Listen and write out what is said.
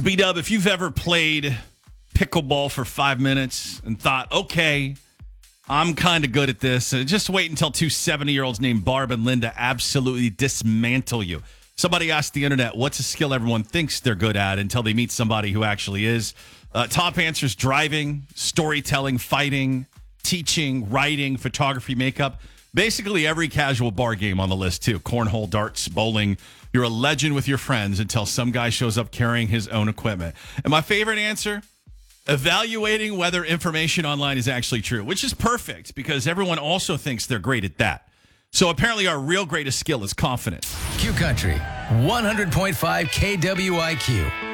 So, B-Dub, if you've ever played pickleball for 5 minutes and thought, okay, I'm kind of good at this, just wait until two 70-year-olds named Barb and Linda absolutely dismantle you. Somebody asked the internet, what's a skill everyone thinks they're good at until they meet somebody who actually is? Top answers: driving, storytelling, fighting, teaching, writing, photography, makeup. Basically every casual bar game on the list, too. Cornhole, darts, bowling. You're a legend with your friends until some guy shows up carrying his own equipment. And my favorite answer, evaluating whether information online is actually true, which is perfect because everyone also thinks they're great at that. So apparently our real greatest skill is confidence. Q Country, 100.5 KWIQ.